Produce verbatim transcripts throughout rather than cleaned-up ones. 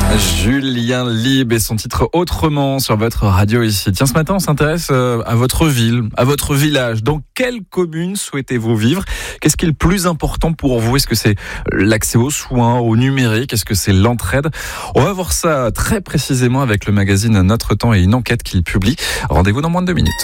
Julien Lieb et son titre Autrement sur votre radio ici. Tiens, ce matin, on s'intéresse à votre ville, à votre village. Dans quelle commune souhaitez-vous vivre ? Qu'est-ce qui est le plus important pour vous ? Est-ce que c'est l'accès aux soins, au numérique ? Est-ce que c'est l'entraide ? On va voir ça très précisément avec le magazine Notre Temps et une enquête qu'il publie. Rendez-vous dans moins de deux minutes.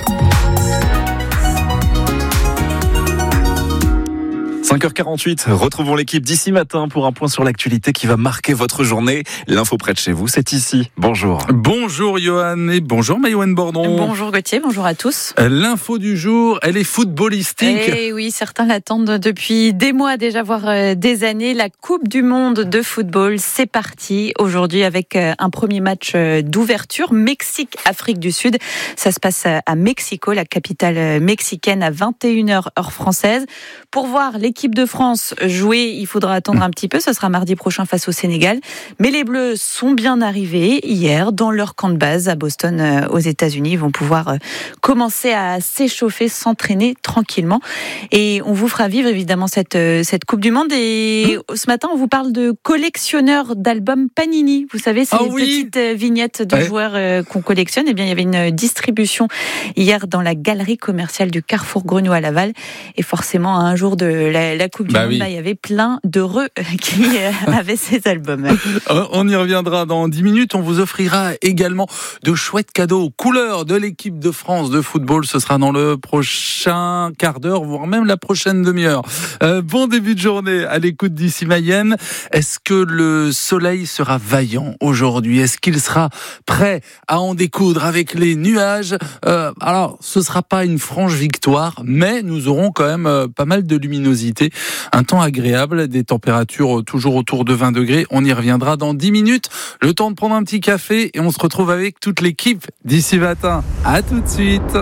cinq heures quarante-huit, retrouvons l'équipe d'ici matin pour un point sur l'actualité qui va marquer votre journée. L'info près de chez vous, c'est ici. Bonjour. Bonjour Johan et bonjour Maïwenn Bordon. Bonjour Gauthier, bonjour à tous. L'info du jour, elle est footballistique. Eh oui, certains l'attendent depuis des mois déjà, voire des années. La Coupe du Monde de football, c'est parti aujourd'hui avec un premier match d'ouverture. Mexique-Afrique du Sud. Ça se passe à Mexico, la capitale mexicaine, à vingt et une heures heure française. Pour voir l'équipe L'équipe de France jouer, il faudra attendre un petit peu. Ce sera mardi prochain face au Sénégal. Mais les Bleus sont bien arrivés hier dans leur camp de base à Boston, aux États-Unis. Ils vont pouvoir commencer à s'échauffer, s'entraîner tranquillement. Et on vous fera vivre évidemment cette, cette Coupe du Monde. Et ce matin, on vous parle de collectionneurs d'albums Panini. Vous savez, ces ah oui. petites vignettes de ouais. joueurs qu'on collectionne. Eh bien, il y avait une distribution hier dans la galerie commerciale du Carrefour Grenoux à Laval. Et forcément, à un jour de la La Coupe du bah Monde, oui. là, il y avait plein d'heureux qui avaient ces albums. On y reviendra dans dix minutes. On vous offrira également de chouettes cadeaux aux couleurs de l'équipe de France de football. Ce sera dans le prochain quart d'heure, voire même la prochaine demi-heure. Euh, bon début de journée à l'écoute d'ici Mayenne. Est-ce que le soleil sera vaillant aujourd'hui ? Est-ce qu'il sera prêt à en découdre avec les nuages ? euh, Alors, ce sera pas une franche victoire, mais nous aurons quand même euh, pas mal de luminosité. Un temps agréable, des températures toujours autour de vingt degrés. On y reviendra dans dix minutes. Le temps de prendre un petit café et on se retrouve avec toute l'équipe d'ici matin. À tout de suite.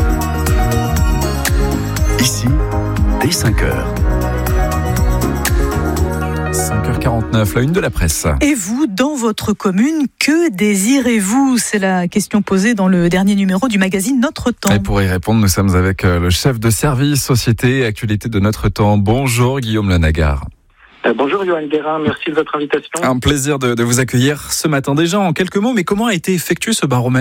Ici, dès cinq heures. cinq heures quarante-neuf, la une de la presse. Et vous, dans votre commune, que désirez-vous ? C'est la question posée dans le dernier numéro du magazine Notre Temps. Et pour y répondre, nous sommes avec le chef de service Société et Actualité de Notre Temps. Bonjour Guillaume Lanagar. Euh, bonjour Johan Guérin, merci de votre invitation. Un plaisir de, de vous accueillir ce matin. Déjà, en quelques mots, mais comment a été effectué ce baromètre ?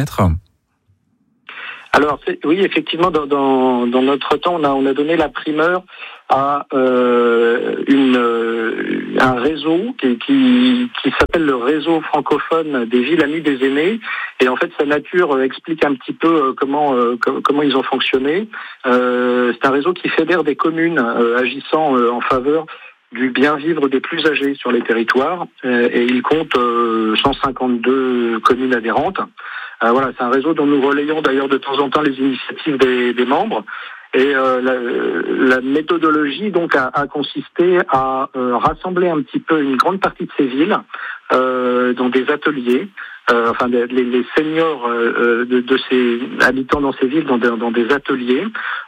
Alors c'est, oui, effectivement, dans, dans, dans Notre Temps, on a, on a donné la primeur à euh, une, euh, un réseau qui, qui, qui s'appelle le réseau francophone des villes amies des aînés. Et en fait, sa nature explique un petit peu comment, euh, comment ils ont fonctionné. Euh, c'est un réseau qui fédère des communes euh, agissant euh, en faveur du bien vivre des plus âgés sur les territoires. Euh, et il compte euh, cent cinquante-deux communes adhérentes. Euh, voilà, c'est un réseau dont nous relayons d'ailleurs de temps en temps les initiatives des, des membres. Et euh, la, la méthodologie donc a, a consisté à euh, rassembler un petit peu une grande partie de ces villes euh, dans des ateliers, euh, enfin les, les seniors euh, de, de ces habitants dans ces villes dans, des, dans des ateliers.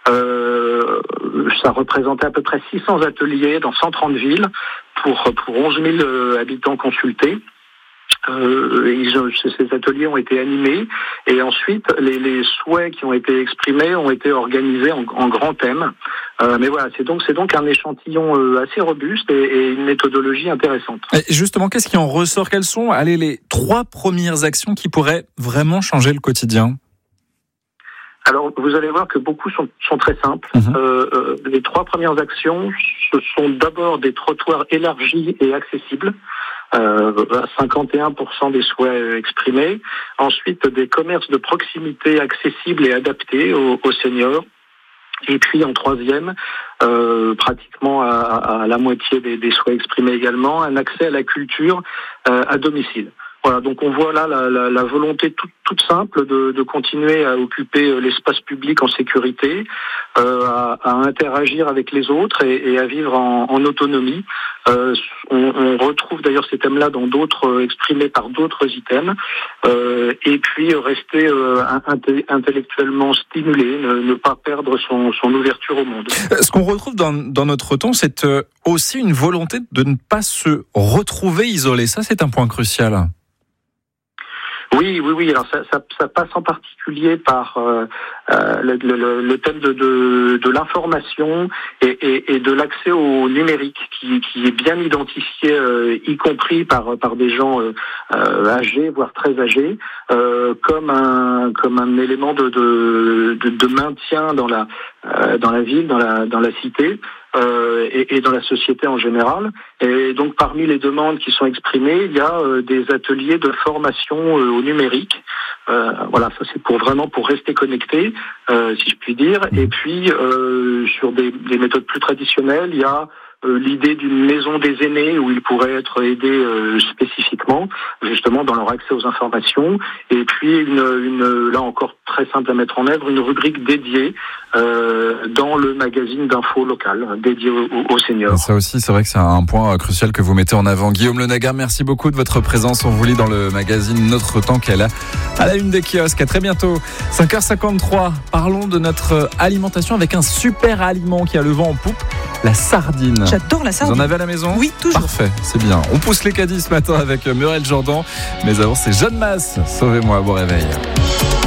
Euh, ça représentait à peu près six cents ateliers dans cent trente villes pour pour onze mille euh, habitants consultés. Euh, ils ont, ces ateliers ont été animés et ensuite les, les souhaits qui ont été exprimés ont été organisés en, en grands thèmes. Euh, mais voilà, c'est donc c'est donc un échantillon euh, assez robuste et, et une méthodologie intéressante. Et justement, qu'est-ce qui en ressort ? Quelles sont, allez, les trois premières actions qui pourraient vraiment changer le quotidien ? Alors, vous allez voir que beaucoup sont, sont très simples. Mmh. Euh, euh, les trois premières actions, ce sont d'abord des trottoirs élargis et accessibles. Euh, cinquante et un pour cent des souhaits exprimés. Ensuite, des commerces de proximité accessibles et adaptés aux, aux seniors. Et puis en troisième, euh, pratiquement à, à la moitié des, des souhaits exprimés également, un accès à la culture euh, à domicile. Voilà, donc on voit là la, la, la volonté toute, toute simple de, de continuer à occuper l'espace public en sécurité, euh, à, à interagir avec les autres et, et à vivre en, en autonomie. Euh, on, on retrouve d'ailleurs ces thèmes-là dans d'autres, euh, exprimés par d'autres items. Euh, et puis rester euh, inté- intellectuellement stimulé, ne, ne pas perdre son, son ouverture au monde. Ce qu'on retrouve dans, dans Notre Temps, c'est aussi une volonté de ne pas se retrouver isolé. Ça, c'est un point crucial. Oui, oui, oui. Alors ça, ça, ça passe en particulier par euh, euh, le, le, le thème de, de, de l'information et, et, et de l'accès au numérique, qui, qui est bien identifié, euh, y compris par par des gens euh, euh, âgés, voire très âgés, euh, comme un comme un élément de de, de, de maintien dans la euh, dans la ville, dans la dans la cité. Euh, et, et dans la société en général. Et donc parmi les demandes qui sont exprimées, il y a euh, des ateliers de formation euh, au numérique. Euh, voilà, ça c'est pour vraiment pour rester connecté, euh, si je puis dire. Et puis euh, sur des, des méthodes plus traditionnelles, il y a euh, l'idée d'une maison des aînés où ils pourraient être aidés euh, spécifiquement, justement dans leur accès aux informations. Et puis une, une là encore très simple à mettre en œuvre, une rubrique dédiée euh, dans le magazine d'info local dédié aux, aux seniors. Ça aussi, c'est vrai que c'est un point crucial que vous mettez en avant. Guillaume Lenagar, merci beaucoup de votre présence. On vous lit dans le magazine Notre Temps qu'elle a à la une des kiosques. À très bientôt. cinq heures cinquante-trois. Parlons de notre alimentation avec un super aliment qui a le vent en poupe, la sardine. J'adore la sardine. Vous en avez à la maison ? Oui, toujours. Parfait, c'est bien. On pousse les caddies ce matin avec Muriel Jourdan. Mais avant, c'est Jeanne Masse. Sauvez-moi, bon réveil.